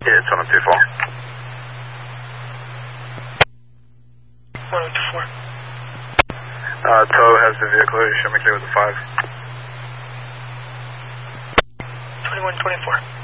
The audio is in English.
It's 1024. 1024. Tow has the vehicle. Show me clear with the 5. 2124.